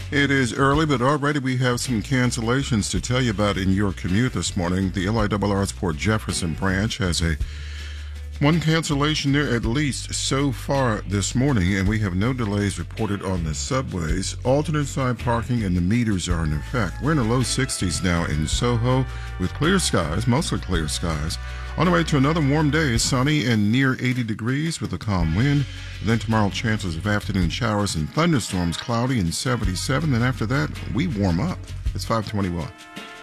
It is early, but already we have some cancellations to tell you about in your commute this morning. The LIRR's Port Jefferson branch has one cancellation there at least so far this morning, and we have no delays reported on the subways. Alternate side parking and the meters are in effect. We're in the low 60s now in Soho with clear skies, mostly clear skies. On the way to another warm day, sunny and near 80 degrees with a calm wind. And then tomorrow, chances of afternoon showers and thunderstorms, cloudy and 77. And after that, we warm up. It's 521.